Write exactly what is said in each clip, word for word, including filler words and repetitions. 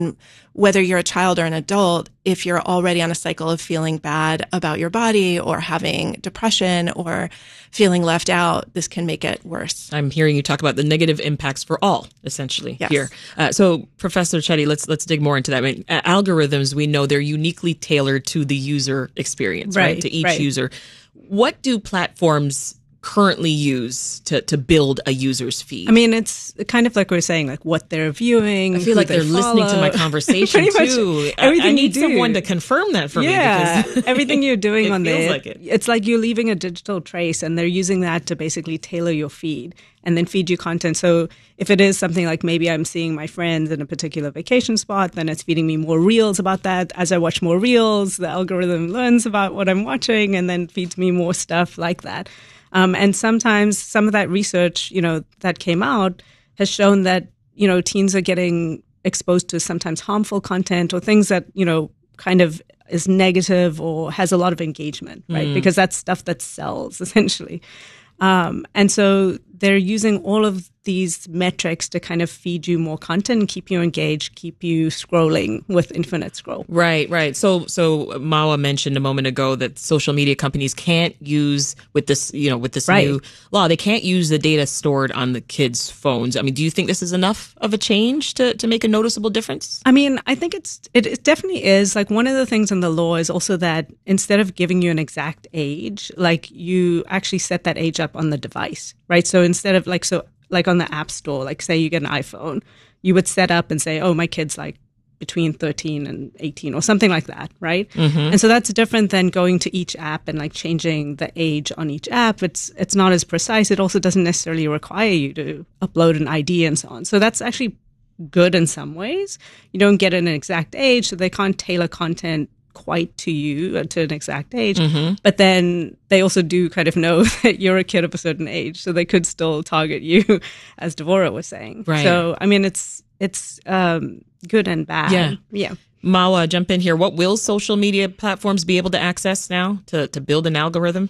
Whether you're a child or an adult, if you're already on a cycle of feeling bad about your body or having depression or feeling left out, this can make it worse. I'm hearing you talk about the negative impacts for all, essentially, yes. here. Uh, so, Professor Chetty, let's let's dig more into that. I mean, uh, algorithms, we know they're uniquely tailored to the user experience, right? right? To each right. user. What do platforms currently use to, to build a user's feed? I mean, it's kind of like we were saying, like what they're viewing. I feel like they're they listening to my conversation too. Everything I, I need you do. someone to confirm that for yeah, me. Because everything you're doing it on feels there, like it. It's like you're leaving a digital trace, and they're using that to basically tailor your feed and then feed you content. So if it is something like maybe I'm seeing my friends in a particular vacation spot, then it's feeding me more reels about that. As I watch more reels, the algorithm learns about what I'm watching and then feeds me more stuff like that. Um, and sometimes some of that research, you know, that came out has shown that, you know, teens are getting exposed to sometimes harmful content or things that, you know, kind of is negative or has a lot of engagement, right? Mm. Because that's stuff that sells, essentially. Um, and so they're using all of these metrics to kind of feed you more content and keep you engaged, keep you scrolling with infinite scroll. Right, right. So, so Mawa mentioned a moment ago that social media companies can't use with this, you know, with this right. new law, they can't use the data stored on the kids' phones. I mean, do you think this is enough of a change to, to make a noticeable difference? I mean, I think it's, it, it definitely is. Like one of the things in the law is also that instead of giving you an exact age, like you actually set that age up on the device, right? So instead of like, so like on the App Store, like say you get an iPhone, you would set up and say, oh, my kid's like between thirteen and eighteen or something like that, right? Mm-hmm. And so that's different than going to each app and like changing the age on each app. It's it's not as precise. It also doesn't necessarily require you to upload an I D and so on. So that's actually good in some ways. You don't get an exact age, so they can't tailor content quite to you to an exact age, mm-hmm. but then they also do kind of know that you're a kid of a certain age, so they could still target you, as Devora was saying. Right. So I mean, it's it's um, good and bad. Yeah, yeah. Mawa, jump in here. What will social media platforms be able to access now to to build an algorithm?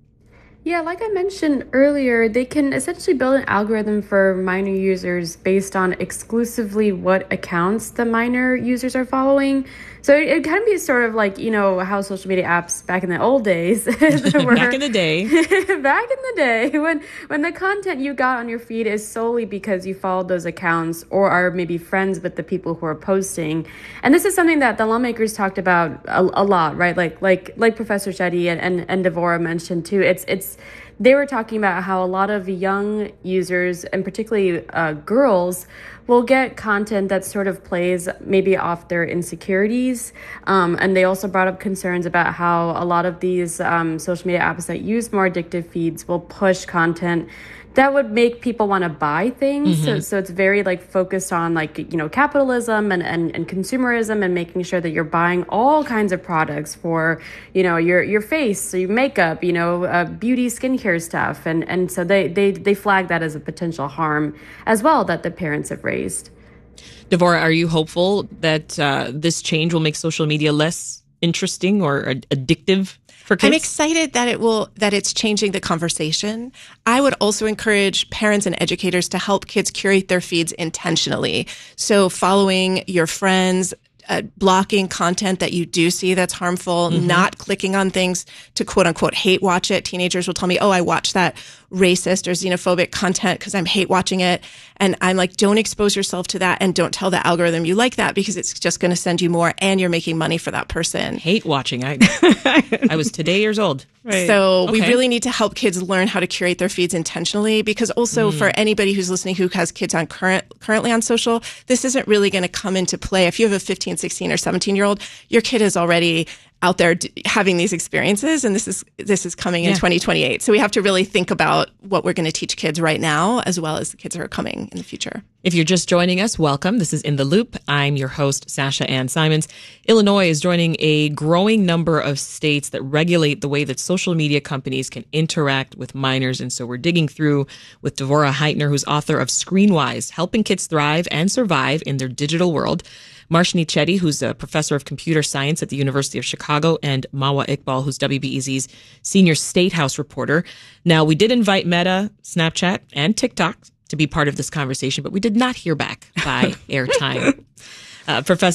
Yeah, like I mentioned earlier, they can essentially build an algorithm for minor users based on exclusively what accounts the minor users are following. So it, it can be sort of like, you know, how social media apps back in the old days. were, back in the day. back in the day, when, when the content you got on your feed is solely because you followed those accounts or are maybe friends with the people who are posting. And this is something that the lawmakers talked about a, a lot, right? Like like like Professor Chetty and, and, and Devora mentioned too. It's it's They were talking about how a lot of young users, and particularly uh, girls, will get content that sort of plays maybe off their insecurities. Um, and they also brought up concerns about how a lot of these um, social media apps that use more addictive feeds will push content that would make people want to buy things. Mm-hmm. So, so it's very like focused on like, you know, capitalism and, and, and consumerism and making sure that you're buying all kinds of products for, you know, your, your face, your makeup, you know, uh, beauty, skincare stuff. And, and so they, they, they flag that as a potential harm as well that the parents have raised. Devora, are you hopeful that uh, this change will make social media less interesting or ad- addictive? I'm excited that it will, that it's changing the conversation. I would also encourage parents and educators to help kids curate their feeds intentionally. So following your friends, uh, blocking content that you do see that's harmful, mm-hmm. not clicking on things to quote unquote hate watch it. Teenagers will tell me, oh, I watched that racist or xenophobic content because I'm hate watching it. And I'm like, don't expose yourself to that and don't tell the algorithm you like that because it's just going to send you more and you're making money for that person. Hate watching. I I was today years old. Right. So okay. we really need to help kids learn how to curate their feeds intentionally because also mm. for anybody who's listening who has kids on current currently on social, this isn't really going to come into play. If you have a fifteen, sixteen or seventeen year old, your kid is already out there d- having these experiences and this is this is coming in yeah. twenty twenty-eight. So we have to really think about what we're going to teach kids right now as well as the kids who are coming in the future. If you're just joining us, welcome. This is In the Loop. I'm your host, Sasha Ann Simons. Illinois is joining a growing number of states that regulate the way that social media companies can interact with minors. And so we're digging through with Devora Heitner, who's author of Screenwise, Helping Kids Thrive and Survive in Their Digital World, Marshni Chetty, who's a professor of computer science at the University of Chicago, and Mawa Iqbal, who's W B E Z's senior State House reporter. Now, we did invite Meta, Snapchat, and TikTok to be part of this conversation, but we did not hear back by airtime. Uh, Professor